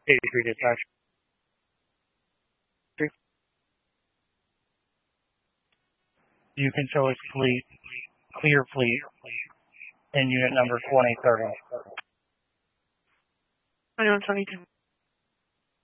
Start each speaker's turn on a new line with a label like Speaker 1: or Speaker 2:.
Speaker 1: 83 dispatch. You can show us fleet, clear fleet, in unit number 2030.
Speaker 2: 2122.